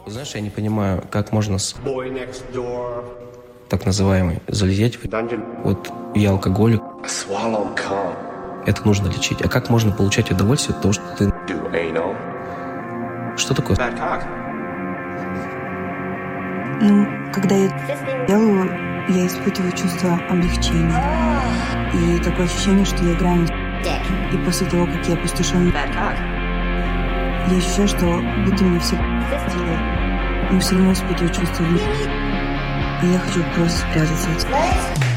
Знаешь, я не понимаю, как можно с так называемый залезть в вот я алкоголик. Это нужно лечить. А как можно получать удовольствие от того, что ты... Что такое? Ну, когда я делаю, я испытываю чувство облегчения. И такое ощущение, что я играю. И после того, как я опустошен, я ощущаю, что будто мне все делает. Но все равно испытываю чувство вины. И я хочу просто спрятаться.